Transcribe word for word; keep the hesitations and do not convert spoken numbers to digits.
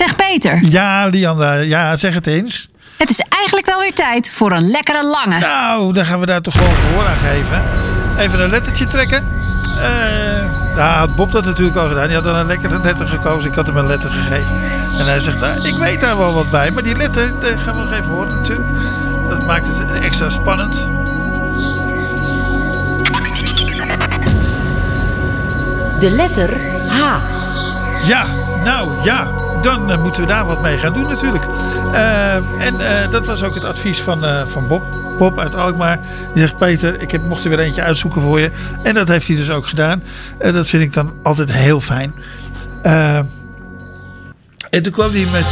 Zeg Peter. Ja, Lianda, ja, zeg het eens. Het is eigenlijk wel weer tijd voor een lekkere lange. Nou, dan gaan we daar toch gewoon gehoor aan geven. Even een lettertje trekken. Uh, nou, had Bob dat natuurlijk al gedaan. Die had dan een lekkere letter gekozen. Ik had hem een letter gegeven. En hij zegt, nou, ik weet daar wel wat bij. Maar die letter, die gaan we nog even horen natuurlijk. Dat maakt het extra spannend. De letter H. Ja, nou ja. Dan uh, moeten we daar wat mee gaan doen natuurlijk. Uh, en uh, dat was ook het advies van, uh, van Bob. Bob uit Alkmaar. Die zegt, Peter, ik heb, mocht er weer eentje uitzoeken voor je. En dat heeft hij dus ook gedaan. Uh, dat vind ik dan altijd heel fijn. Uh, en toen kwam hij met